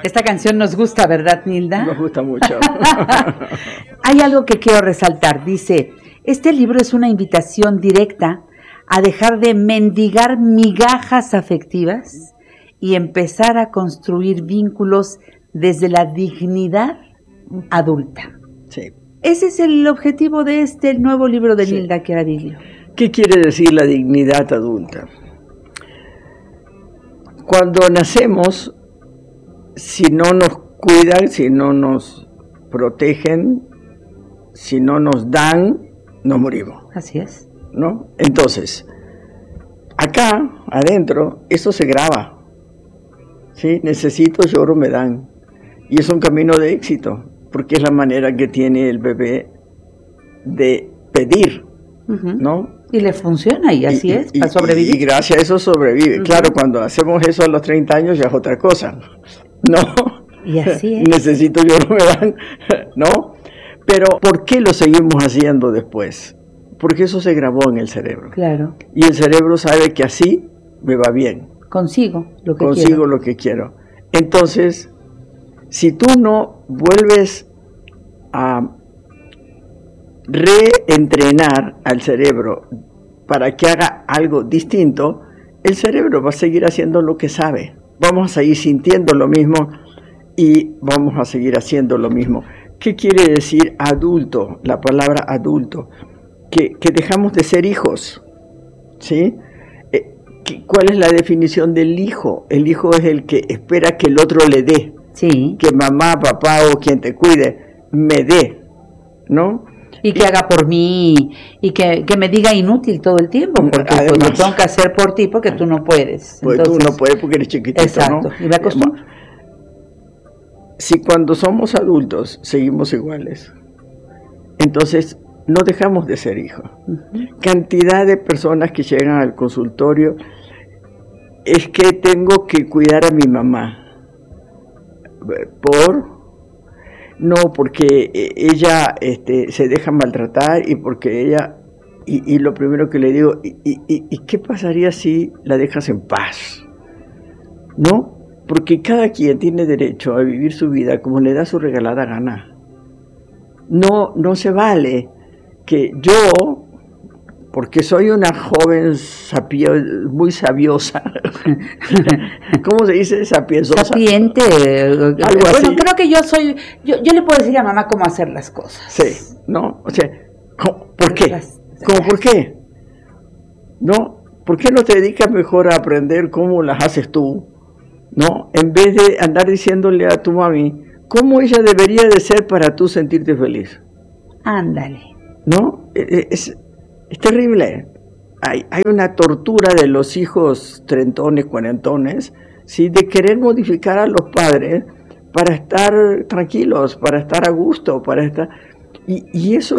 Esta canción nos gusta, ¿verdad, Nilda? Nos gusta mucho. Hay algo que quiero resaltar. Dice, este libro es una invitación directa a dejar de mendigar migajas afectivas y empezar a construir vínculos desde la dignidad adulta. Sí. Ese es el objetivo de este nuevo libro de Nilda Chiaraviglio. ¿Qué quiere decir la dignidad adulta? Cuando nacemos, si no nos cuidan, si no nos protegen, si no nos dan, nos morimos. Así es. ¿No? Entonces, acá, adentro, eso se graba. ¿Sí? Necesito, lloro, me dan. Y es un camino de éxito, porque es la manera que tiene el bebé de pedir, ¿no? Y le funciona, y así es, para sobrevivir. Y gracias a eso sobrevive. Claro, cuando hacemos eso a los 30 años ya es otra cosa, ¿no? Y así es. Necesito, lloro, me dan, ¿no? Pero, ¿por qué lo seguimos haciendo después? Porque eso se grabó en el cerebro. Claro. Y el cerebro sabe que así me va bien. Consigo lo que Consigo quiero. lo que quiero. Entonces, si tú no vuelves a reentrenar al cerebro para que haga algo distinto, el cerebro va a seguir haciendo lo que sabe. Vamos a seguir sintiendo lo mismo y vamos a seguir haciendo lo mismo. ¿Qué quiere decir adulto? La palabra adulto. Que dejamos de ser hijos, ¿sí? ¿Cuál es la definición del hijo? El hijo es el que espera que el otro le dé. Sí. Que mamá, papá o quien te cuide me dé, ¿no? Y que haga por mí, y que me diga inútil todo el tiempo, porque además, pues, lo tengo que hacer por ti porque tú no puedes. Pues entonces, tú no puedes porque eres chiquitito, exacto, ¿no? Y me acostumbro. Si cuando somos adultos seguimos iguales, entonces no dejamos de ser hijos. Cantidad de personas que llegan al consultorio, es que tengo que cuidar a mi mamá. No, porque ella se deja maltratar y porque ella, y lo primero que le digo, ¿y qué pasaría si la dejas en paz? ¿No? Porque cada quien tiene derecho a vivir su vida como le da su regalada gana. No se vale que yo, porque soy una joven muy sabiosa, ¿cómo se dice? Sapienzosa. Sapiente. Algo así. Bueno, creo que yo le puedo decir a mamá cómo hacer las cosas. Sí, ¿no? O sea, ¿por qué? ¿Cómo por qué? ¿No? ¿Por qué no te dedicas mejor a aprender cómo las haces tú? ¿No? En vez de andar diciéndole a tu mami cómo ella debería de ser para tú sentirte feliz. Ándale. ¿No? Es terrible. Hay una tortura de los hijos trentones, cuarentones, ¿sí? De querer modificar a los padres para estar tranquilos, para estar a gusto, para estar... Y eso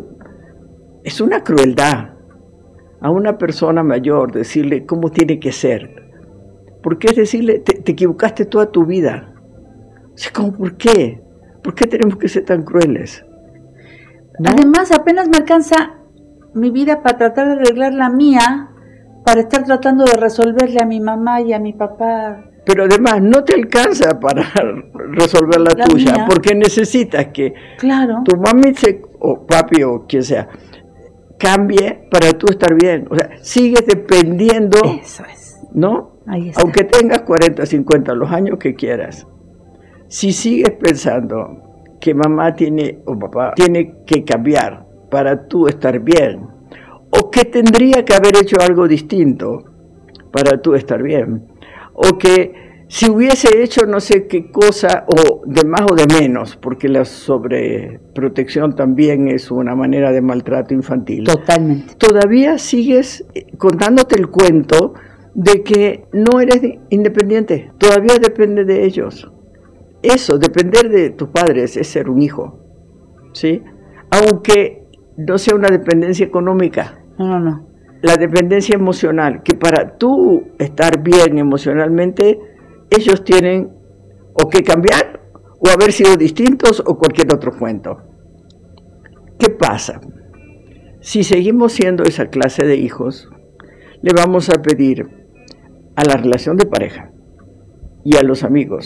es una crueldad a una persona mayor, decirle cómo tiene que ser. Porque es decirle, te equivocaste toda tu vida. O sea, ¿cómo, por qué? ¿Por qué tenemos que ser tan crueles? ¿No? Además, apenas me alcanza mi vida para tratar de arreglar la mía, para estar tratando de resolverle a mi mamá y a mi papá. Pero además no te alcanza para resolver la tuya, mía. Porque necesitas que tu mami o papi o quien sea cambie para tú estar bien. O sea, sigues dependiendo. Eso es. ¿No? Ahí está. Aunque tengas 40, 50, los años que quieras. Si sigues pensando que mamá tiene o papá tiene que cambiar para tú estar bien, o que tendría que haber hecho algo distinto para tú estar bien, o que si hubiese hecho no sé qué cosa, o de más o de menos, porque la sobreprotección también es una manera de maltrato infantil. Totalmente. Todavía sigues contándote el cuento de que no eres independiente, todavía depende de ellos. Eso, depender de tus padres es ser un hijo, ¿sí? Aunque no sea una dependencia económica. No. La dependencia emocional, que para tú estar bien emocionalmente, ellos tienen o que cambiar, o haber sido distintos, o cualquier otro cuento. ¿Qué pasa? Si seguimos siendo esa clase de hijos, le vamos a pedir a la relación de pareja, y a los amigos,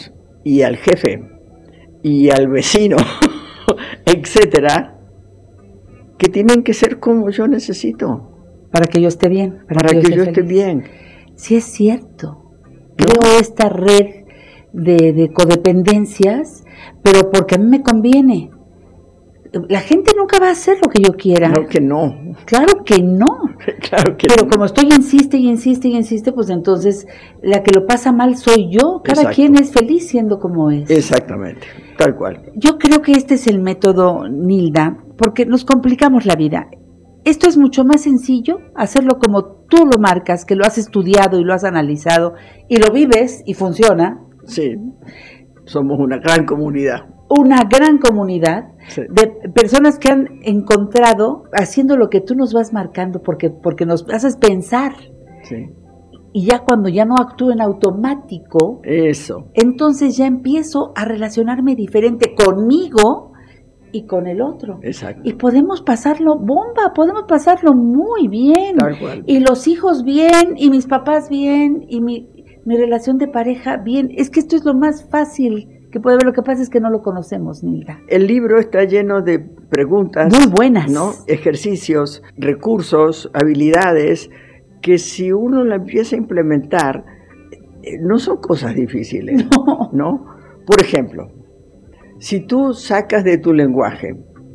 y al jefe y al vecino, etcétera, que tienen que ser como yo necesito. Para que yo esté bien. Para que yo esté bien. Sí, es cierto. Creo esta red de codependencias, pero porque a mí me conviene. La gente nunca va a hacer lo que yo quiera. Claro que no. Claro que no. Claro que pero no. como estoy insiste, pues entonces la que lo pasa mal soy yo. Cada Exacto. quien es feliz siendo como es. Exactamente, tal cual. Yo creo que este es el método, Nilda, porque nos complicamos la vida. Esto es mucho más sencillo, hacerlo como tú lo marcas, que lo has estudiado y lo has analizado y lo vives y funciona. Sí, somos una gran comunidad. Una gran comunidad Sí. de personas que han encontrado haciendo lo que tú nos vas marcando porque nos haces pensar. Sí. Y ya cuando ya no actúo en automático, Eso. entonces ya empiezo a relacionarme diferente conmigo y con el otro. Exacto. Y podemos pasarlo bomba, podemos pasarlo muy bien. Tal cual. Y los hijos bien, y mis papás bien, y mi relación de pareja bien. Es que esto es lo más fácil que puede haber. Lo que pasa es que no lo conocemos, Nilda. El libro está lleno de preguntas, Muy buenas. ¿no? Ejercicios, recursos, habilidades, que si uno la empieza a implementar, no son cosas difíciles, ¿no? Por ejemplo, si tú sacas de tu lenguaje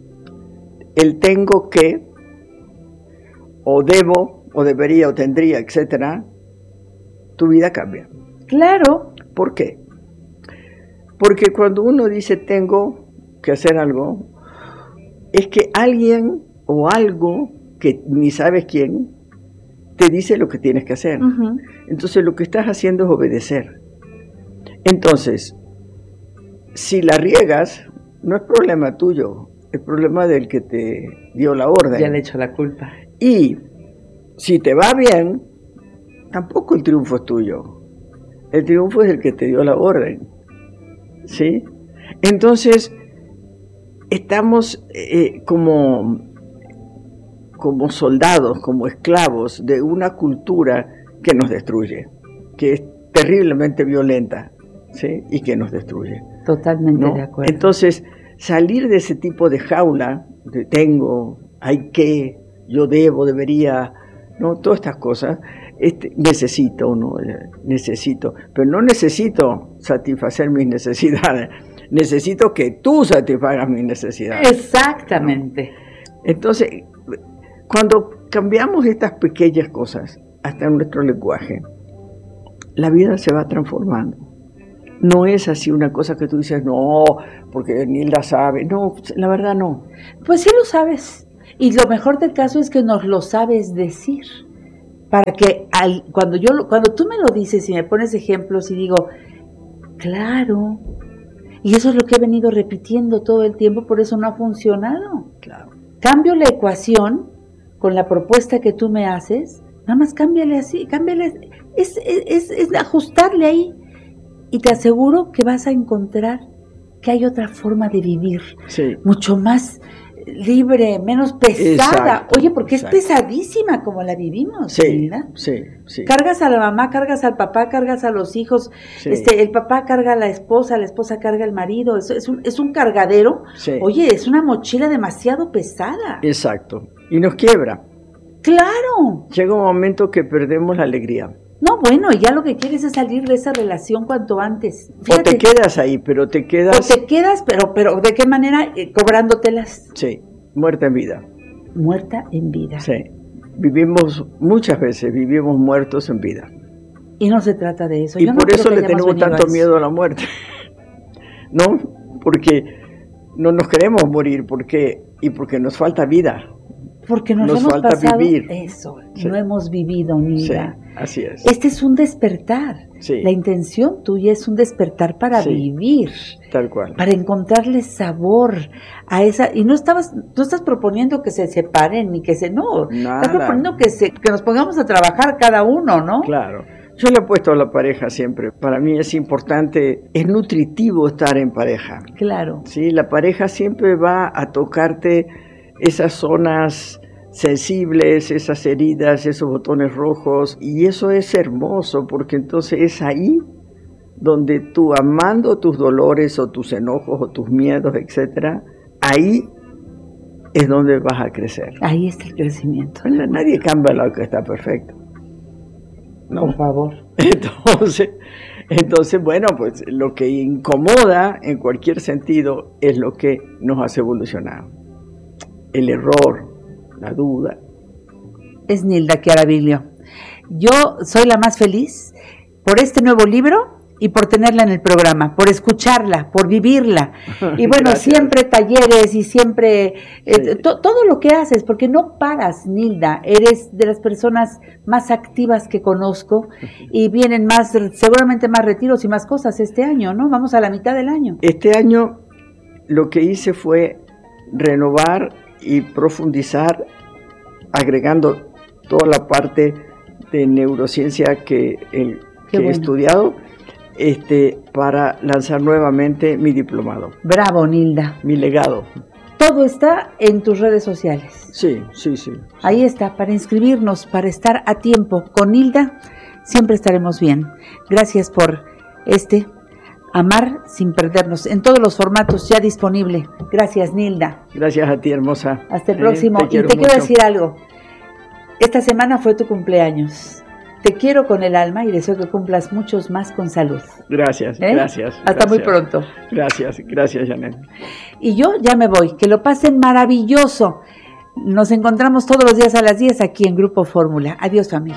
el tengo que, o debo, o debería, o tendría, etcétera, tu vida cambia. Claro. ¿Por qué? Porque cuando uno dice tengo que hacer algo, es que alguien o algo que ni sabes quién te dice lo que tienes que hacer. Uh-huh. Entonces lo que estás haciendo es obedecer. Entonces, si la riegas, no es problema tuyo, es problema del que te dio la orden. Ya le echo la culpa. Y si te va bien, tampoco el triunfo es tuyo. El triunfo es el que te dio la orden. ¿Sí? Entonces, estamos como soldados, como esclavos de una cultura que nos destruye, que es terriblemente violenta, ¿sí? Y que nos destruye. Totalmente, ¿no? de acuerdo. Entonces, salir de ese tipo de jaula, de tengo, hay que, yo debo, debería, ¿no? Todas estas cosas, necesito, pero no necesito satisfacer mis necesidades, necesito que tú satisfagas mis necesidades. Exactamente. ¿No? Entonces, cuando cambiamos estas pequeñas cosas, hasta en nuestro lenguaje, la vida se va transformando. No es así una cosa que tú dices, no, porque Nilda sabe. No, la verdad no. Pues sí lo sabes. Y lo mejor del caso es que nos lo sabes decir. Para que cuando tú me lo dices y me pones ejemplos y digo, claro, y eso es lo que he venido repitiendo todo el tiempo, por eso no ha funcionado. Claro. Cambio la ecuación con la propuesta que tú me haces, nada más cámbiale así, es ajustarle ahí. Y te aseguro que vas a encontrar que hay otra forma de vivir, sí, mucho más libre, menos pesada. Exacto, Oye, porque exacto. es pesadísima como la vivimos, sí, ¿verdad? sí, sí. Cargas a la mamá, cargas al papá, cargas a los hijos, Sí. El papá carga a la esposa carga al marido, es un cargadero. Sí. Oye, es una mochila demasiado pesada. Exacto. Y nos quiebra. ¡Claro! Llega un momento que perdemos la alegría. No, bueno, ya lo que quieres es salir de esa relación cuanto antes. Fíjate. O te quedas ahí, pero te quedas... O te quedas, pero ¿de qué manera? Cobrándotelas. Sí, muerta en vida. Muerta en vida. Sí, muchas veces vivimos muertos en vida. Y no se trata de eso. Y por eso le tenemos tanto miedo a la muerte. ¿No? Porque no nos queremos morir, porque nos falta vida. Porque nos hemos falta pasado vivir. Eso, sí. No hemos vivido ni vida. Sí, así es. Este es un despertar. Sí. La intención tuya es un despertar para vivir. Tal cual. Para encontrarle sabor a esa. Y no estás proponiendo que se separen ni que se. No. Nada. Estás proponiendo que nos pongamos a trabajar cada uno, ¿no? Claro. Yo le he puesto a la pareja siempre. Para mí es importante, es nutritivo estar en pareja. Claro. Sí, la pareja siempre va a tocarte esas zonas sensibles, esas heridas, esos botones rojos, y eso es hermoso, porque entonces es ahí donde tú, amando tus dolores o tus enojos o tus miedos, etcétera, ahí es donde vas a crecer. Ahí está el crecimiento. Bueno, nadie cambia lo que está perfecto. No, por favor. Entonces, bueno, pues lo que incomoda en cualquier sentido es lo que nos hace evolucionar. El error, la duda. Es Nilda Chiaraviglio. Yo soy la más feliz por este nuevo libro y por tenerla en el programa, por escucharla, por vivirla. Y bueno, gracias. Siempre talleres y siempre todo lo que haces, porque no paras, Nilda. Eres de las personas más activas que conozco y vienen seguramente más retiros y más cosas este año, ¿no? Vamos a la mitad del año. Este año lo que hice fue renovar y profundizar, agregando toda la parte de neurociencia que he estudiado, para lanzar nuevamente mi diplomado. Bravo, Nilda. Mi legado. Todo está en tus redes sociales. Sí. Ahí está, para inscribirnos, para estar a tiempo. Con Nilda siempre estaremos bien. Gracias por Amar sin perdernos, en todos los formatos ya disponible. Gracias, Nilda. Gracias a ti, hermosa. Hasta el próximo. Te quiero y te mucho. Quiero decir algo. Esta semana fue tu cumpleaños. Te quiero con el alma y deseo que cumplas muchos más con salud. Gracias, gracias. Hasta muy pronto. Gracias, Janet. Y yo ya me voy. Que lo pasen maravilloso. Nos encontramos todos los días a las 10 aquí en Grupo Fórmula. Adiós, familia.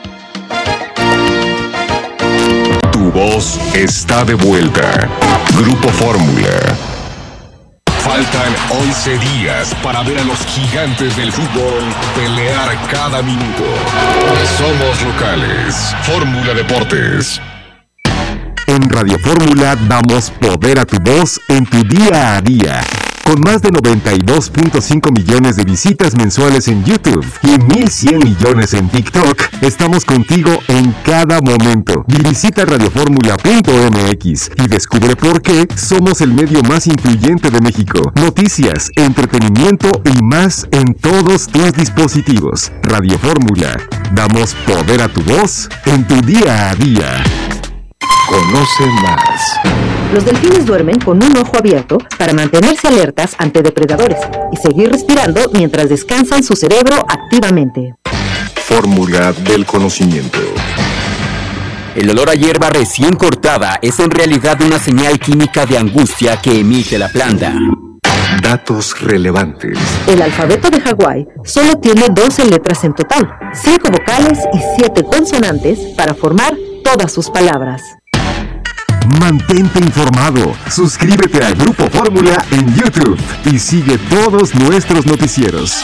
Tu voz está de vuelta. Grupo Fórmula. Faltan 11 días para ver a los gigantes del fútbol pelear cada minuto. Somos locales. Fórmula Deportes. En Radio Fórmula damos poder a tu voz en tu día a día. Con más de 92.5 millones de visitas mensuales en YouTube y 1.100 millones en TikTok, estamos contigo en cada momento. Visita radioformula.mx y descubre por qué somos el medio más influyente de México. Noticias, entretenimiento y más en todos tus dispositivos. Radio Fórmula. Damos poder a tu voz en tu día a día. Conoce más. Los delfines duermen con un ojo abierto para mantenerse alertas ante depredadores y seguir respirando mientras descansan su cerebro activamente. Fórmula del conocimiento. El olor a hierba recién cortada es en realidad una señal química de angustia que emite la planta. Datos relevantes. El alfabeto de Hawái solo tiene 12 letras en total, 5 vocales y 7 consonantes para formar todas sus palabras. Mantente informado. Suscríbete a Grupo Fórmula en YouTube y sigue todos nuestros noticieros.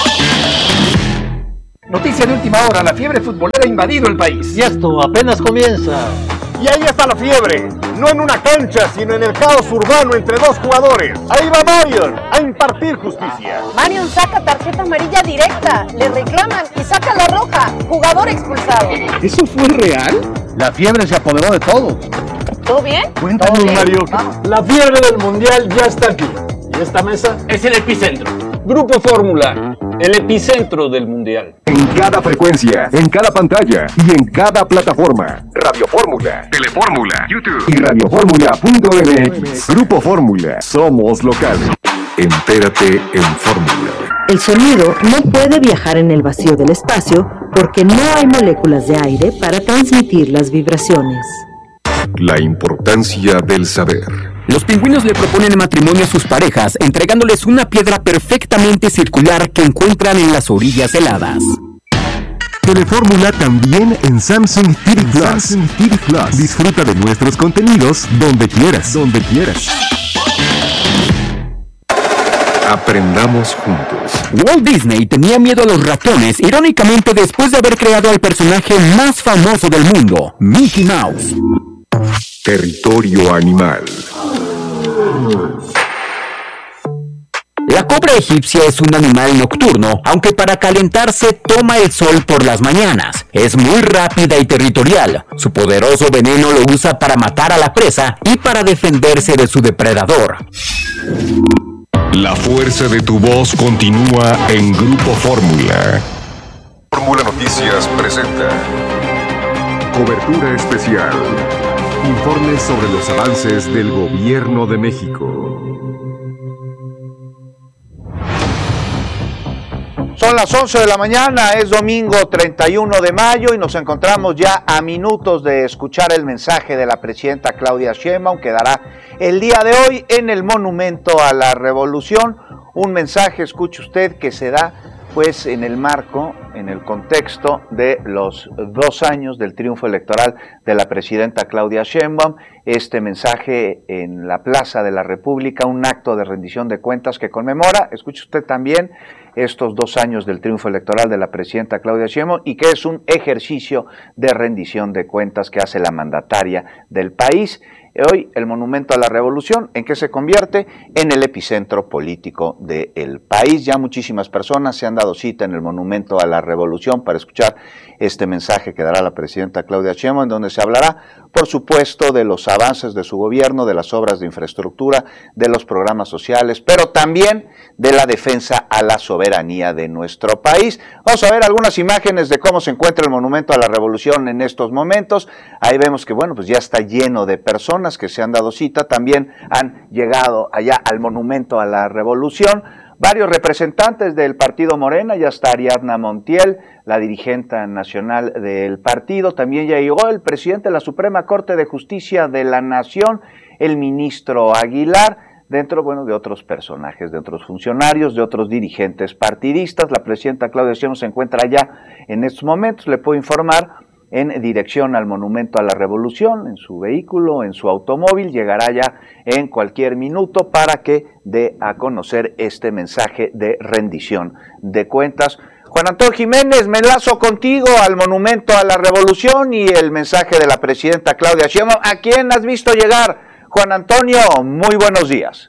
Noticia de última hora, la fiebre futbolera ha invadido el país. Y esto apenas comienza. Y ahí está la fiebre, no en una cancha, sino en el caos urbano entre dos jugadores. Ahí va Marion a impartir justicia. Marion saca tarjeta amarilla directa, le reclaman y saca la roja, jugador expulsado. ¿Eso fue real? La fiebre se apoderó de todos. ¿Todo bien? Cuéntanos, Mario. La fiebre del mundial ya está aquí. ¿Y esta mesa? Es el epicentro. Grupo Fórmula, el epicentro del mundial. En cada frecuencia, en cada pantalla y en cada plataforma. Radio Fórmula, Telefórmula, YouTube y radioformula.mx. Grupo Fórmula, somos locales. Entérate en Fórmula. El sonido no puede viajar en el vacío del espacio porque no hay moléculas de aire para transmitir las vibraciones. La importancia del saber. Los pingüinos le proponen matrimonio a sus parejas, entregándoles una piedra perfectamente circular que encuentran en las orillas heladas. Telefórmula también en Samsung TV Plus. Disfruta de nuestros contenidos donde quieras. Aprendamos juntos. Walt Disney tenía miedo a los ratones, irónicamente después de haber creado al personaje más famoso del mundo, Mickey Mouse. Territorio animal. La cobra egipcia es un animal nocturno, aunque para calentarse toma el sol por las mañanas. Es muy rápida y territorial. Su poderoso veneno lo usa para matar a la presa y para defenderse de su depredador. La fuerza de tu voz continúa en Grupo Fórmula. Fórmula Noticias presenta cobertura especial. Informes sobre los avances del Gobierno de México. Son las 11 de la mañana, es domingo 31 de mayo y nos encontramos ya a minutos de escuchar el mensaje de la presidenta Claudia Sheinbaum, que dará el día de hoy en el Monumento a la Revolución. Un mensaje, escuche usted, que se da pues en el marco, en el contexto de los 2 años del triunfo electoral de la presidenta Claudia Sheinbaum. Este mensaje en la Plaza de la República, un acto de rendición de cuentas que conmemora, escuche usted también, estos 2 años del triunfo electoral de la presidenta Claudia Sheinbaum, y que es un ejercicio de rendición de cuentas que hace la mandataria del país. Hoy el Monumento a la Revolución, ¿en qué se convierte? En el epicentro político del país. Ya muchísimas personas se han dado cita en el Monumento a la Revolución para escuchar este mensaje que dará la presidenta Claudia Sheinbaum, en donde se hablará, por supuesto, de los avances de su gobierno, de las obras de infraestructura, de los programas sociales, pero también de la defensa a la soberanía de nuestro país. Vamos a ver algunas imágenes de cómo se encuentra el Monumento a la Revolución en estos momentos. Ahí vemos que, bueno, pues ya está lleno de personas que se han dado cita, también han llegado allá al Monumento a la Revolución varios representantes del partido Morena. Ya está Ariadna Montiel, la dirigente nacional del partido, también ya llegó el presidente de la Suprema Corte de Justicia de la Nación, el ministro Aguilar, dentro, bueno, de otros personajes, de otros funcionarios, de otros dirigentes partidistas. La presidenta Claudia Sheinbaum se encuentra allá en estos momentos, le puedo informar, en dirección al Monumento a la Revolución, en su vehículo, en su automóvil. Llegará ya en cualquier minuto para que dé a conocer este mensaje de rendición de cuentas. Juan Antonio Jiménez, me enlazo contigo al Monumento a la Revolución y el mensaje de la presidenta Claudia Sheinbaum. ¿A quién has visto llegar? Juan Antonio, muy buenos días.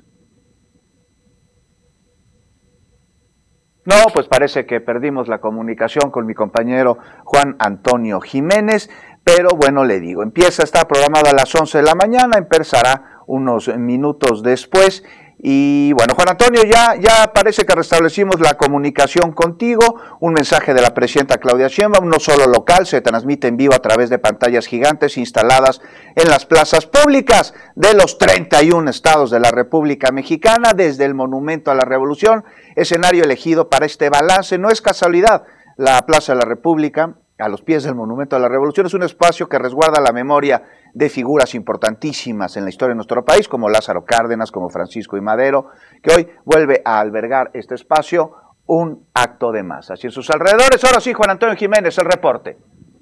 No, pues parece que perdimos la comunicación con mi compañero Juan Antonio Jiménez, pero bueno, le digo, está programada a las 11 de la mañana, empezará unos minutos después. Y bueno, Juan Antonio, ya parece que restablecimos la comunicación contigo. Un mensaje de la presidenta Claudia Sheinbaum, no solo local, se transmite en vivo a través de pantallas gigantes instaladas en las plazas públicas de los 31 estados de la República Mexicana, desde el Monumento a la Revolución, escenario elegido para este balance. No es casualidad, la Plaza de la República, a los pies del Monumento a la Revolución, es un espacio que resguarda la memoria de figuras importantísimas en la historia de nuestro país, como Lázaro Cárdenas, como Francisco I. Madero, que hoy vuelve a albergar este espacio, un acto de masas. Y en sus alrededores, ahora sí, Juan Antonio Jiménez, el reporte.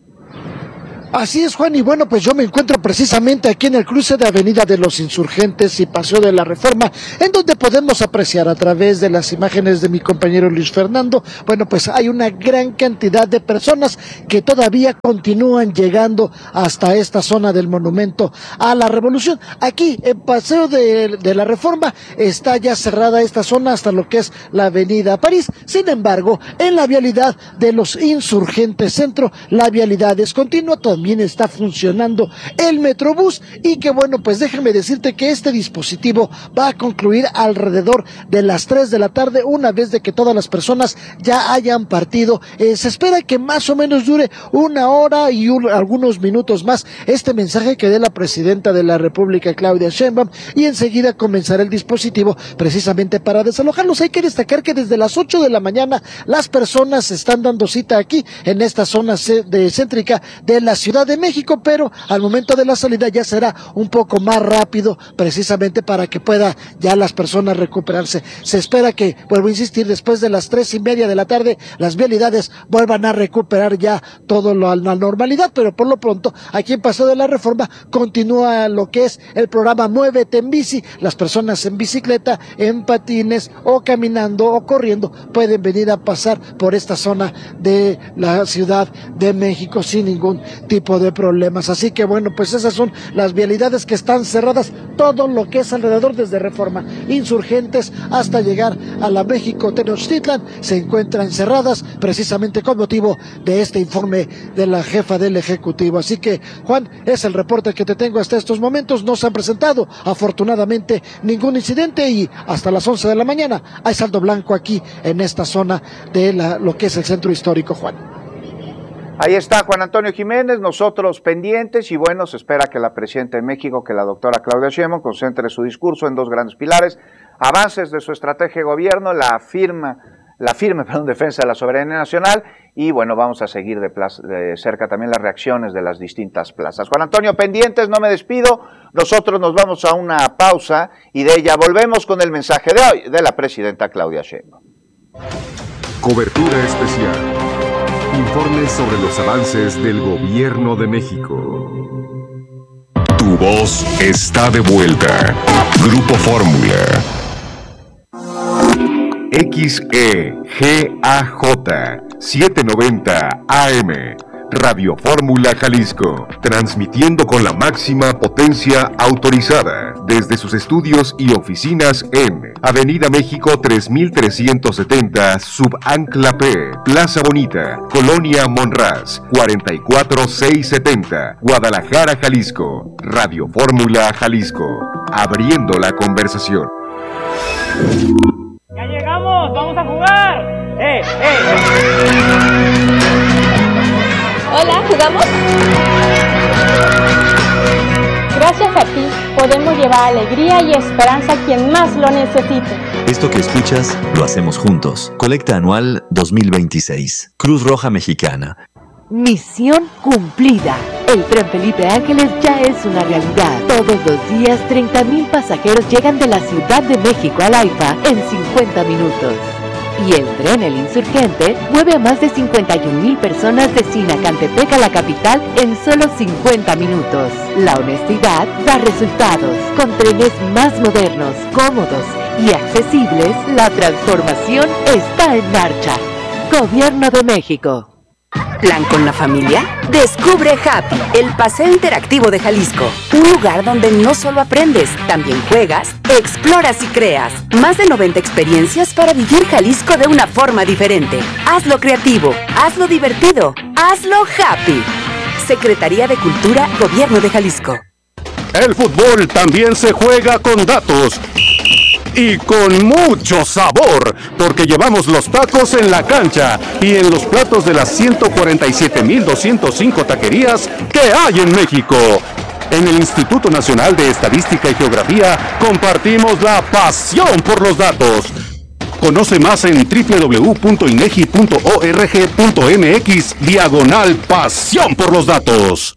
Así es, Juan, y bueno, pues yo me encuentro precisamente aquí en el cruce de Avenida de los Insurgentes y Paseo de la Reforma, en donde podemos apreciar a través de las imágenes de mi compañero Luis Fernando, bueno, pues hay una gran cantidad de personas que todavía continúan llegando hasta esta zona del Monumento a la Revolución. Aquí, en Paseo de la Reforma, está ya cerrada esta zona hasta lo que es la Avenida París. Sin embargo, en la vialidad de los Insurgentes Centro, la vialidad es continua. También está funcionando el Metrobús y que bueno, pues déjame decirte que este dispositivo va a concluir alrededor de las 3 de la tarde, una vez de que todas las personas ya hayan partido. Se espera que más o menos dure 1 hora y algunos minutos más este mensaje que dé la presidenta de la República, Claudia Sheinbaum, y enseguida comenzará el dispositivo precisamente para desalojarlos. Hay que destacar que desde las 8 de la mañana las personas se están dando cita aquí en esta zona céntrica de la Ciudad de México, pero al momento de la salida ya será un poco más rápido, precisamente para que pueda ya las personas recuperarse. Se espera que, vuelvo a insistir, después de las 3:30 de la tarde, las vialidades vuelvan a recuperar ya todo a la normalidad, pero por lo pronto, aquí en Paseo de la Reforma, continúa lo que es el programa Muévete en Bici. Las personas en bicicleta, en patines, o caminando, o corriendo, pueden venir a pasar por esta zona de la Ciudad de México sin ningún tipo de problemas. Así que bueno, pues esas son las vialidades que están cerradas, todo lo que es alrededor, desde Reforma, Insurgentes, hasta llegar a la México Tenochtitlan, se encuentran cerradas precisamente con motivo de este informe de la jefa del Ejecutivo. Así que, Juan, es el reporte que te tengo hasta estos momentos. No se han presentado, afortunadamente, ningún incidente, y hasta las 11 de la mañana hay saldo blanco aquí en esta zona de lo que es el centro histórico, Juan. Ahí está Juan Antonio Jiménez, nosotros pendientes y bueno, se espera que la presidenta de México, que la doctora Claudia Sheinbaum, concentre su discurso en dos grandes pilares, avances de su estrategia de gobierno, la firme defensa de la soberanía nacional y bueno, vamos a seguir de cerca también las reacciones de las distintas plazas. Juan Antonio, pendientes, no me despido, nosotros nos vamos a una pausa y de ella volvemos con el mensaje de hoy de la presidenta Claudia Sheinbaum. Cobertura especial. Informes sobre los avances del Gobierno de México. Tu voz está de vuelta. Grupo Fórmula. XEGAJ 790 AM. Radio Fórmula Jalisco, transmitiendo con la máxima potencia autorizada desde sus estudios y oficinas en Avenida México 3370, Subancla P, Plaza Bonita, Colonia Monraz, 44670, Guadalajara, Jalisco. Radio Fórmula Jalisco, abriendo la conversación. ¡Ya llegamos! ¡Vamos a jugar! Hola, ¿jugamos? Gracias a ti podemos llevar alegría y esperanza a quien más lo necesite. Esto que escuchas lo hacemos juntos. Colecta anual 2026. Cruz Roja Mexicana. Misión cumplida. El tren Felipe Ángeles ya es una realidad. Todos los días 30,000 pasajeros llegan de la Ciudad de México al AIFA en 50 minutos. Y el tren El Insurgente mueve a más de 51,000 personas de Sinacantepec a la capital en solo 50 minutos. La honestidad da resultados. Con trenes más modernos, cómodos y accesibles, la transformación está en marcha. Gobierno de México. ¿Plan con la familia? Descubre Happy, el paseo interactivo de Jalisco. Un lugar donde no solo aprendes, también juegas, exploras y creas. Más de 90 experiencias para vivir Jalisco de una forma diferente. Hazlo creativo, hazlo divertido, hazlo happy. Secretaría de Cultura, Gobierno de Jalisco. El fútbol también se juega con datos. Y con mucho sabor, porque llevamos los tacos en la cancha y en los platos de las 147,205 taquerías que hay en México. En el Instituto Nacional de Estadística y Geografía compartimos la pasión por los datos. Conoce más en www.inegi.org.mx/pasión por los datos.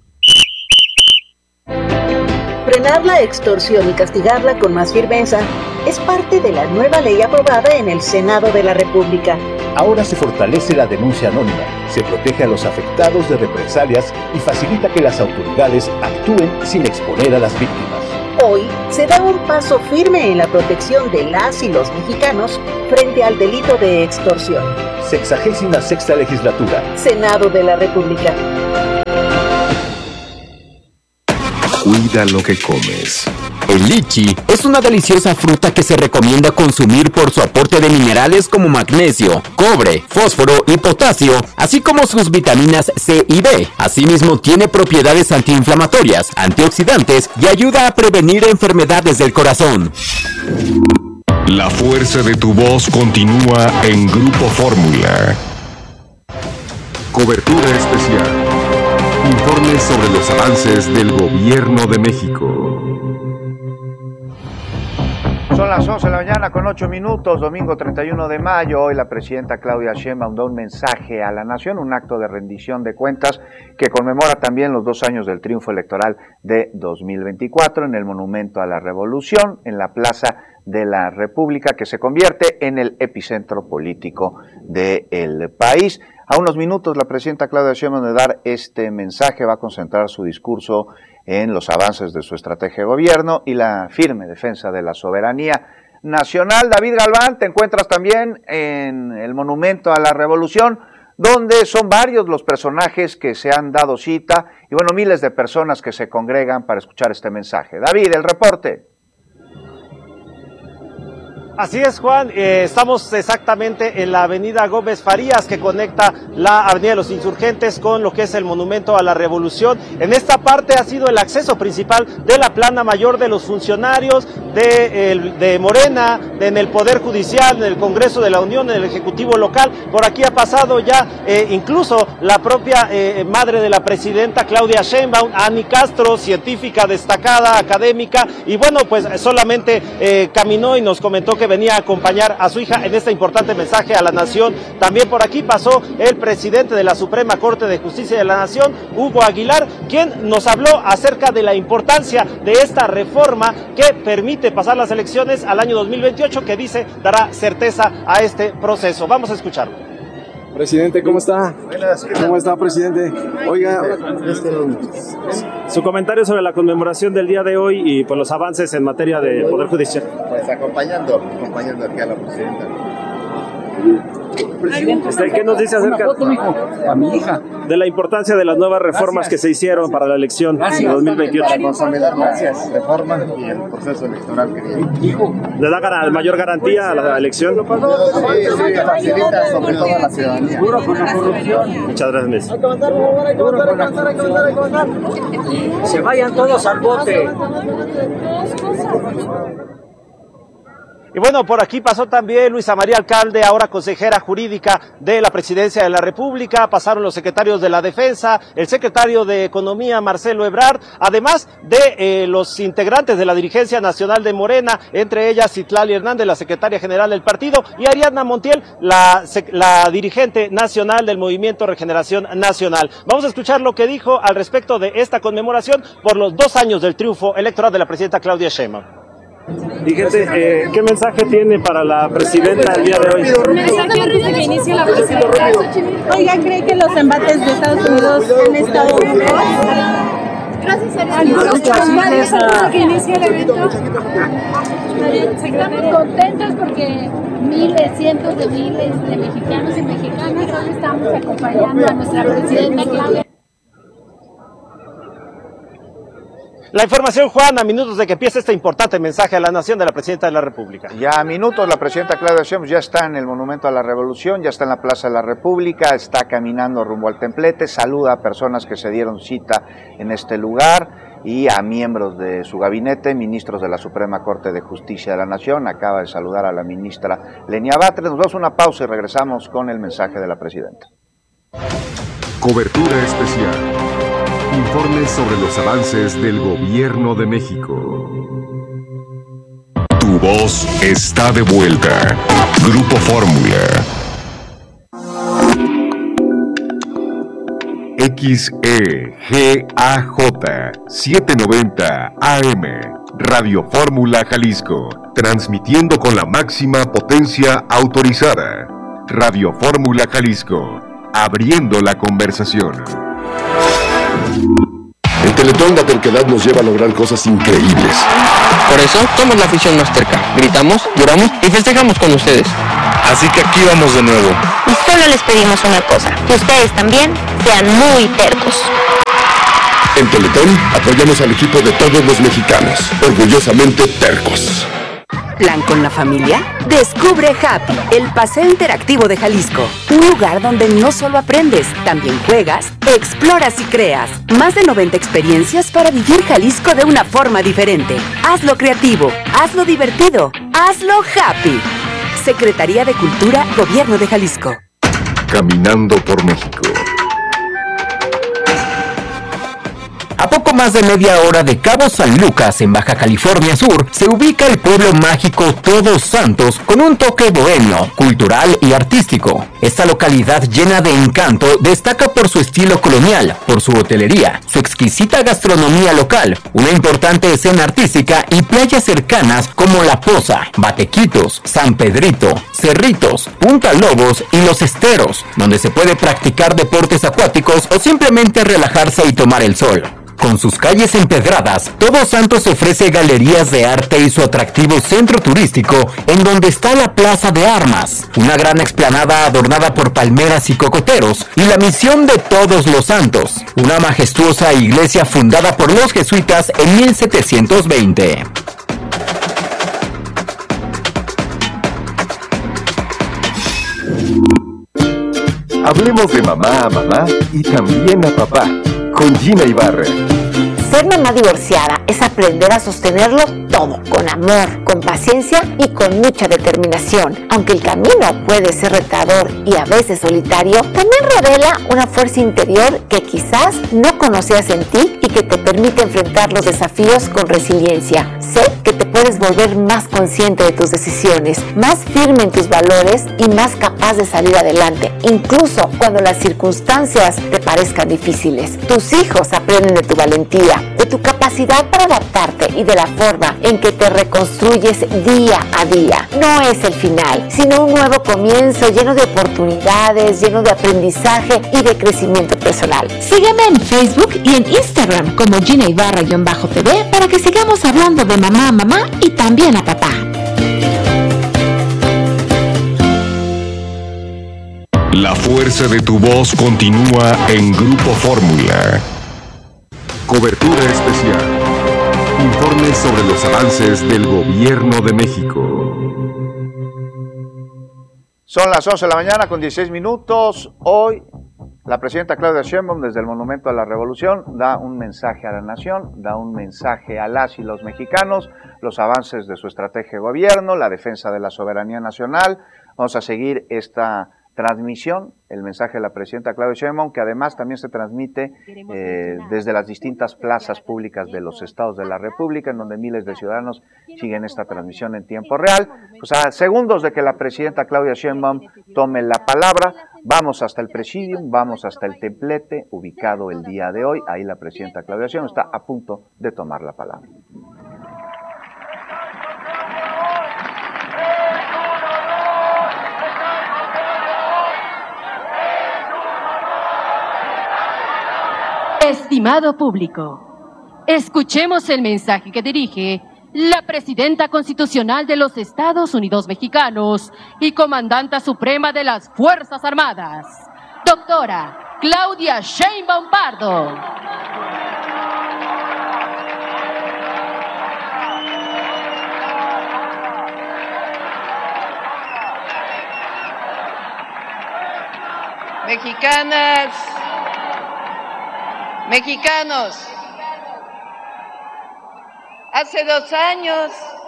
Frenar la extorsión y castigarla con más firmeza es parte de la nueva ley aprobada en el Senado de la República. Ahora se fortalece la denuncia anónima, se protege a los afectados de represalias y facilita que las autoridades actúen sin exponer a las víctimas. Hoy se da un paso firme en la protección de las y los mexicanos frente al delito de extorsión. 66ª Legislatura. Senado de la República. Cuida lo que comes. El lichi es una deliciosa fruta que se recomienda consumir por su aporte de minerales como magnesio, cobre, fósforo y potasio, así como sus vitaminas C y D. Asimismo, tiene propiedades antiinflamatorias, antioxidantes y ayuda a prevenir enfermedades del corazón. La fuerza de tu voz continúa en Grupo Fórmula. Cobertura especial. Informes sobre los avances del Gobierno de México. Son las 11 de la mañana con 8 minutos, domingo 31 de mayo. Hoy la presidenta Claudia Sheinbaum da un mensaje a la nación, un acto de rendición de cuentas que conmemora también los 2 años del triunfo electoral de 2024 en el Monumento a la Revolución, en la Plaza de la República, que se convierte en el epicentro político del país. A unos minutos la presidenta Claudia Sheinbaum de dar este mensaje va a concentrar su discurso en los avances de su estrategia de gobierno y la firme defensa de la soberanía nacional. David Galván, te encuentras también en el Monumento a la Revolución, donde son varios los personajes que se han dado cita y bueno, miles de personas que se congregan para escuchar este mensaje. David, el reporte. Así es, Juan, estamos exactamente en la avenida Gómez Farías, que conecta la avenida de los Insurgentes con lo que es el Monumento a la Revolución. En esta parte ha sido el acceso principal de la plana mayor de los funcionarios de Morena, en el Poder Judicial, en el Congreso de la Unión, en el Ejecutivo local. Por aquí ha pasado ya incluso la propia madre de la presidenta, Claudia Sheinbaum, Ani Castro, científica destacada, académica, y bueno, pues solamente caminó y nos comentó que venía a acompañar a su hija en este importante mensaje a la nación. También por aquí pasó el presidente de la Suprema Corte de Justicia de la Nación, Hugo Aguilar, quien nos habló acerca de la importancia de esta reforma que permite pasar las elecciones al año 2028, que dice dará certeza a este proceso. Vamos a escucharlo. Presidente, ¿cómo está? Buenas, ¿Cómo está, presidente? Oiga, su comentario sobre la conmemoración del día de hoy y por los avances en materia de Poder Judicial. Pues acompañando aquí a la presidenta. ¿Qué nos dice acerca a mi hija de la importancia de las nuevas reformas que se hicieron para la elección de 2028? Consolidar las reformas y el proceso electoral que viene. ¿Le da mayor garantía a la elección? Sí, facilita sobre todo a la ciudadanía. Muchas gracias. Se vayan todos al bote. Y bueno, por aquí pasó también Luisa María Alcalde, ahora consejera jurídica de la Presidencia de la República. Pasaron los secretarios de la Defensa, el secretario de Economía, Marcelo Ebrard, además de los integrantes de la dirigencia nacional de Morena, entre ellas Citlali Hernández, la secretaria general del partido, y Ariadna Montiel, la dirigente nacional del Movimiento Regeneración Nacional. Vamos a escuchar lo que dijo al respecto de esta conmemoración por los 2 años del triunfo electoral de la presidenta Claudia Sheinbaum. Dígate, ¿qué mensaje tiene para la presidenta el día de hoy? Mensaje antes de que inicie la presidencia. Oiga, ¿cree que los embates de Estados Unidos han estado mejor? Gracias a algunos antes de que inicie el evento. Estamos contentos porque cientos de miles de mexicanos y mexicanas hoy estamos acompañando a nuestra presidenta Claudia. La información, Juan, a minutos de que empiece este importante mensaje a la nación de la presidenta de la República. Ya a minutos la presidenta Claudia Sheinbaum ya está en el Monumento a la Revolución, ya está en la Plaza de la República, está caminando rumbo al templete, saluda a personas que se dieron cita en este lugar y a miembros de su gabinete, ministros de la Suprema Corte de Justicia de la Nación. Acaba de saludar a la ministra Lenia Batres. Nos damos una pausa y regresamos con el mensaje de la presidenta. Cobertura especial. Informes sobre los avances del Gobierno de México. Tu voz está de vuelta. Grupo Fórmula. XEGAJ 790 AM. Radio Fórmula Jalisco. Transmitiendo con la máxima potencia autorizada. Radio Fórmula Jalisco. Abriendo la conversación. En Teletón la terquedad nos lleva a lograr cosas increíbles. Por eso somos la afición más terca. Gritamos, lloramos y festejamos con ustedes. Así que aquí vamos de nuevo. Y solo les pedimos una cosa, que ustedes también sean muy tercos. En Teletón apoyamos al equipo de todos los mexicanos, orgullosamente tercos. ¿Plan con la familia? Descubre Happy, el paseo interactivo de Jalisco. Un lugar donde no solo aprendes, también juegas, exploras y creas. Más de 90 experiencias para vivir Jalisco de una forma diferente. Hazlo creativo, hazlo divertido, hazlo happy. Secretaría de Cultura, Gobierno de Jalisco. Caminando por México. A poco más de media hora de Cabo San Lucas, en Baja California Sur, se ubica el pueblo mágico Todos Santos con un toque bohemio, cultural y artístico. Esta localidad llena de encanto destaca por su estilo colonial, por su hotelería, su exquisita gastronomía local, una importante escena artística y playas cercanas como La Poza, Batequitos, San Pedrito, Cerritos, Punta Lobos y Los Esteros, donde se puede practicar deportes acuáticos o simplemente relajarse y tomar el sol. Con sus calles empedradas, Todos Santos ofrece galerías de arte y su atractivo centro turístico, en donde está la Plaza de Armas, una gran explanada adornada por palmeras y cocoteros, y la Misión de Todos los Santos, una majestuosa iglesia fundada por los jesuitas en 1720. Hablemos de mamá a mamá y también a papá, con Gina Ibarra. Ser mamá divorciada es aprender a sostenerlo todo, con amor, con paciencia y con mucha determinación. Aunque el camino puede ser retador y a veces solitario, también revela una fuerza interior que quizás no conocías en ti y que te permite enfrentar los desafíos con resiliencia. Sé que te puedes volver más consciente de tus decisiones, más firme en tus valores y más capaz de salir adelante, incluso cuando las circunstancias te parezcan difíciles. Tus hijos aprenden de tu valentía, de tu capacidad para adaptarte y de la forma en que te reconstruyes día a día. No es el final, sino un nuevo comienzo lleno de oportunidades, lleno de aprendizaje y de crecimiento personal. Sígueme en Facebook y en Instagram como Gina Ibarra-TV para que sigamos hablando de mamá a mamá y también a papá. La fuerza de tu voz continúa en Grupo Fórmula. Cobertura especial. Informes sobre los avances del Gobierno de México. Son las 11 de la mañana con 16 minutos. Hoy la presidenta Claudia Sheinbaum desde el Monumento a la Revolución da un mensaje a la nación, da un mensaje a las y los mexicanos, los avances de su estrategia de gobierno, la defensa de la soberanía nacional. Vamos a seguir esta transmisión, el mensaje de la presidenta Claudia Sheinbaum, que además también se transmite desde las distintas plazas públicas de los estados de la República, en donde miles de ciudadanos siguen esta transmisión en tiempo real. Pues a segundos de que la presidenta Claudia Sheinbaum tome la palabra, vamos hasta el Presidium, vamos hasta el templete ubicado el día de hoy. Ahí la presidenta Claudia Sheinbaum está a punto de tomar la palabra. Estimado público, escuchemos el mensaje que dirige la Presidenta Constitucional de los Estados Unidos Mexicanos y Comandanta Suprema de las Fuerzas Armadas, doctora Claudia Sheinbaum Pardo. Mexicanas, mexicanos, hace 2 años,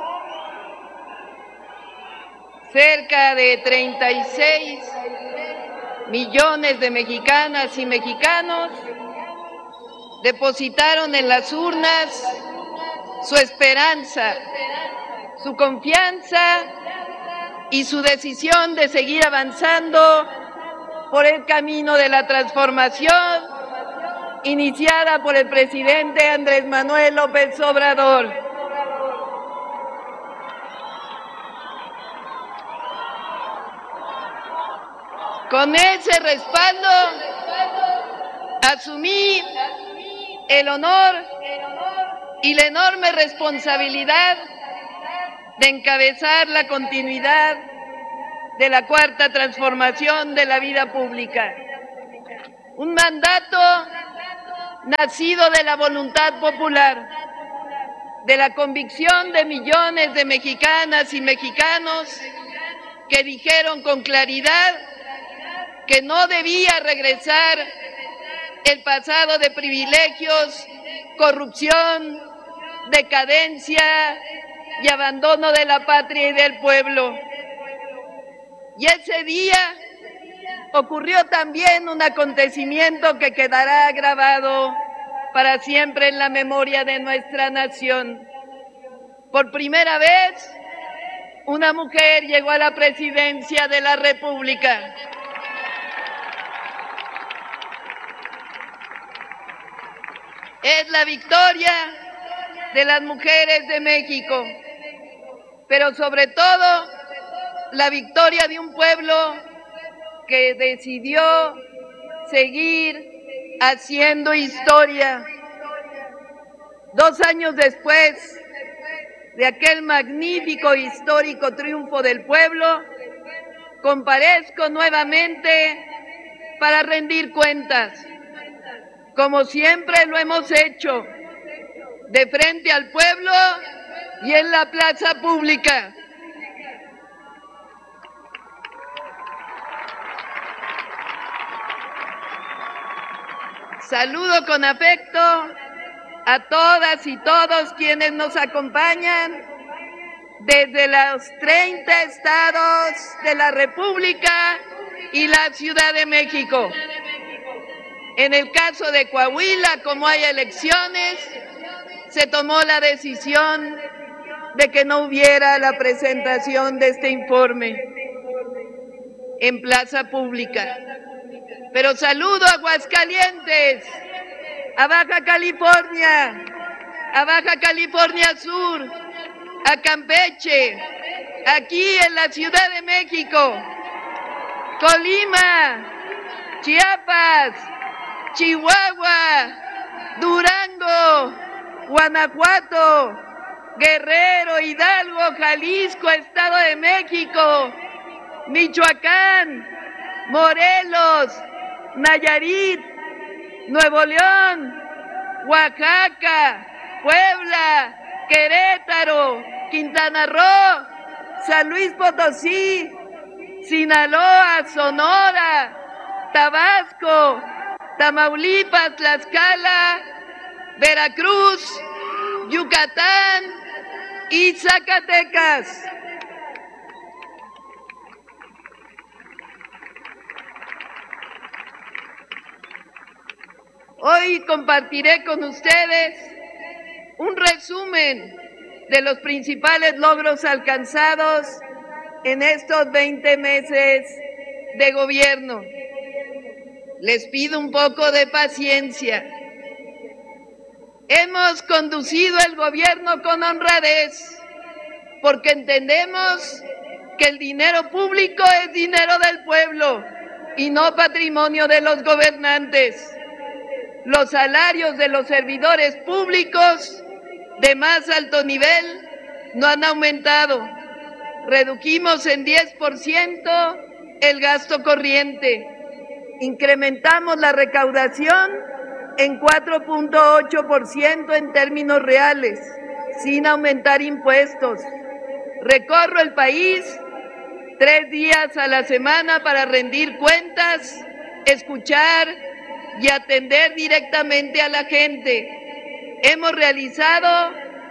cerca de 36 millones de mexicanas y mexicanos depositaron en las urnas su esperanza, su confianza y su decisión de seguir avanzando por el camino de la transformación iniciada por el presidente Andrés Manuel López Obrador. Con ese respaldo, asumí el honor y la enorme responsabilidad de encabezar la continuidad de la cuarta transformación de la vida pública. Un mandato nacido de la voluntad popular, de la convicción de millones de mexicanas y mexicanos que dijeron con claridad que no debía regresar el pasado de privilegios, corrupción, decadencia y abandono de la patria y del pueblo. Y ese día ocurrió también un acontecimiento que quedará grabado para siempre en la memoria de nuestra nación. Por primera vez, una mujer llegó a la presidencia de la República. Es la victoria de las mujeres de México, pero sobre todo la victoria de un pueblo que decidió seguir haciendo historia. 2 años después de aquel magnífico e histórico triunfo del pueblo, comparezco nuevamente para rendir cuentas, como siempre lo hemos hecho, de frente al pueblo y en la plaza pública. Saludo con afecto a todas y todos quienes nos acompañan desde los 30 estados de la República y la Ciudad de México. En el caso de Coahuila, como hay elecciones, se tomó la decisión de que no hubiera la presentación de este informe en plaza pública. Pero saludo a Aguascalientes, a Baja California Sur, a Campeche, aquí en la Ciudad de México, Colima, Chiapas, Chihuahua, Durango, Guanajuato, Guerrero, Hidalgo, Jalisco, Estado de México, Michoacán, Morelos, Nayarit, Nuevo León, Oaxaca, Puebla, Querétaro, Quintana Roo, San Luis Potosí, Sinaloa, Sonora, Tabasco, Tamaulipas, Tlaxcala, Veracruz, Yucatán y Zacatecas. Hoy compartiré con ustedes un resumen de los principales logros alcanzados en estos 20 meses de gobierno. Les pido un poco de paciencia. Hemos conducido el gobierno con honradez porque entendemos que el dinero público es dinero del pueblo y no patrimonio de los gobernantes. Los salarios de los servidores públicos de más alto nivel no han aumentado. Redujimos en 10% el gasto corriente. Incrementamos la recaudación en 4.8% en términos reales, sin aumentar impuestos. Recorro el país 3 días a la semana para rendir cuentas, escuchar y atender directamente a la gente. Hemos realizado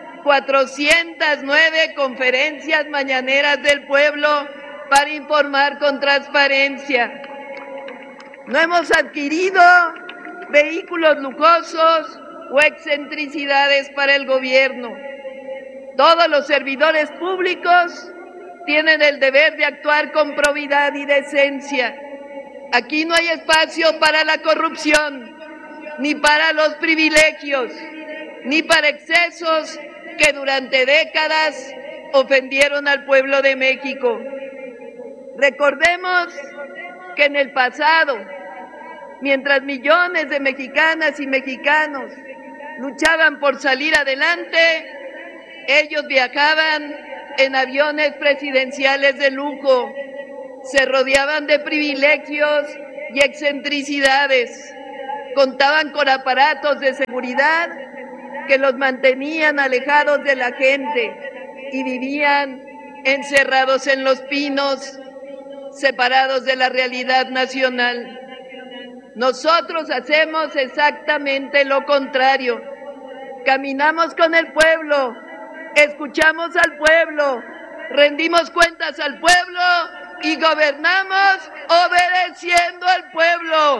409 conferencias mañaneras del pueblo para informar con transparencia. No hemos adquirido vehículos lujosos o excentricidades para el gobierno. Todos los servidores públicos tienen el deber de actuar con probidad y decencia. Aquí no hay espacio para la corrupción, ni para los privilegios, ni para excesos que durante décadas ofendieron al pueblo de México. Recordemos que en el pasado, mientras millones de mexicanas y mexicanos luchaban por salir adelante, ellos viajaban en aviones presidenciales de lujo, se rodeaban de privilegios y excentricidades, contaban con aparatos de seguridad que los mantenían alejados de la gente y vivían encerrados en los pinos, separados de la realidad nacional. Nosotros hacemos exactamente lo contrario. Caminamos con el pueblo, escuchamos al pueblo, rendimos cuentas al pueblo y gobernamos obedeciendo al pueblo.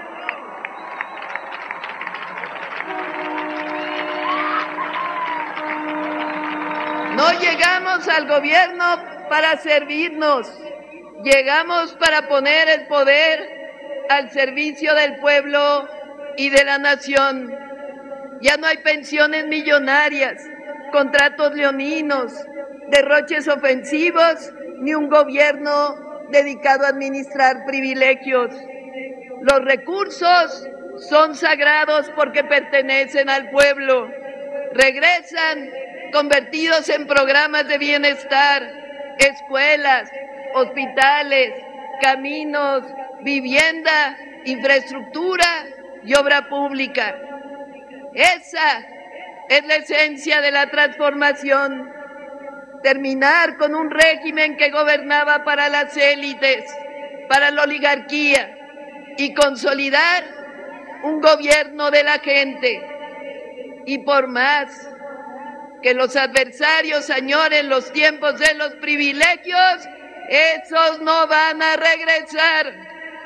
No llegamos al gobierno para servirnos, llegamos para poner el poder al servicio del pueblo y de la nación. Ya no hay pensiones millonarias, contratos leoninos, derroches ofensivos, ni un gobierno dedicado a administrar privilegios. Los recursos son sagrados porque pertenecen al pueblo. Regresan convertidos en programas de bienestar, escuelas, hospitales, caminos, vivienda, infraestructura y obra pública. Esa es la esencia de la transformación. Terminar con un régimen que gobernaba para las élites, para la oligarquía, y consolidar un gobierno de la gente. Y por más que los adversarios añoren los tiempos de los privilegios, esos no van a regresar.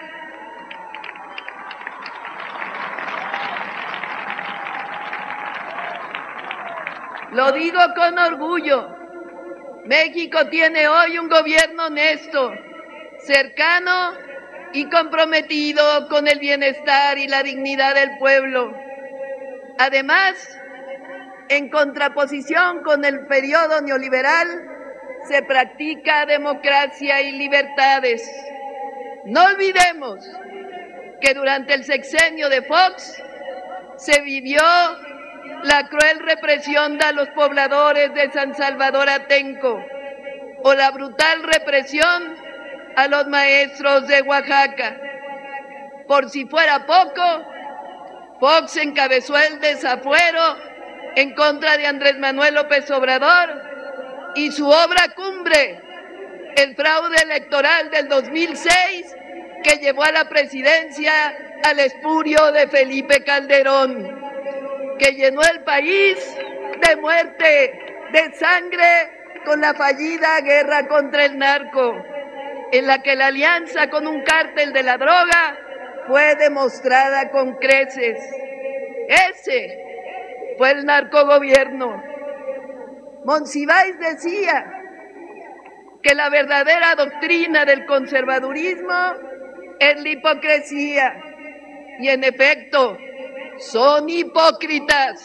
Lo digo con orgullo. México tiene hoy un gobierno honesto, cercano y comprometido con el bienestar y la dignidad del pueblo. Además, en contraposición con el periodo neoliberal, se practica democracia y libertades. No olvidemos que durante el sexenio de Fox se vivió la cruel represión de los pobladores de San Salvador Atenco o la brutal represión a los maestros de Oaxaca. Por si fuera poco, Fox encabezó el desafuero en contra de Andrés Manuel López Obrador y su obra cumbre, el fraude electoral del 2006, que llevó a la presidencia al espurio de Felipe Calderón, que llenó el país de muerte, de sangre, con la fallida guerra contra el narco, en la que la alianza con un cártel de la droga fue demostrada con creces. Ese fue el narcogobierno. Monsiváis decía que la verdadera doctrina del conservadurismo es la hipocresía, y en efecto, son hipócritas.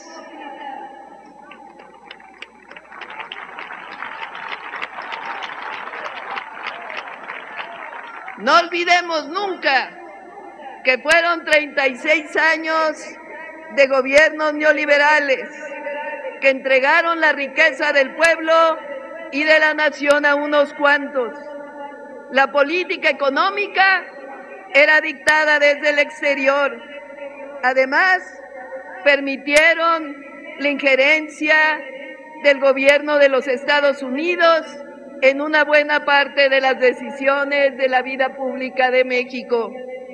No olvidemos nunca que fueron 36 años de gobiernos neoliberales que entregaron la riqueza del pueblo y de la nación a unos cuantos. La política económica era dictada desde el exterior. Además, permitieron la injerencia del gobierno de los Estados Unidos en una buena parte de las decisiones de la vida pública de México.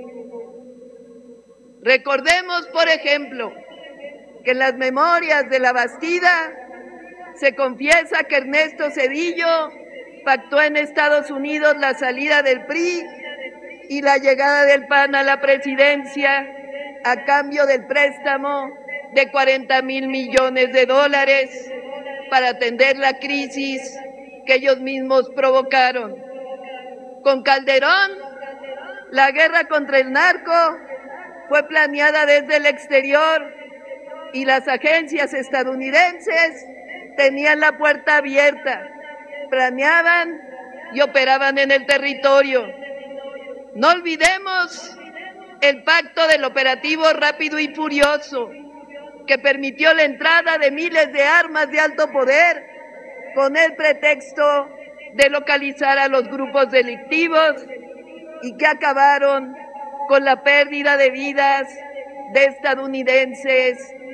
Recordemos, por ejemplo, que en las memorias de la Bastida se confiesa que Ernesto Zedillo pactó en Estados Unidos la salida del PRI y la llegada del PAN a la presidencia a cambio del préstamo de $40,000 millones para atender la crisis que ellos mismos provocaron. Con Calderón, la guerra contra el narco fue planeada desde el exterior y las agencias estadounidenses tenían la puerta abierta, planeaban y operaban en el territorio. No olvidemos el pacto del operativo Rápido y Furioso, que permitió la entrada de miles de armas de alto poder con el pretexto de localizar a los grupos delictivos y que acabaron con la pérdida de vidas de estadounidenses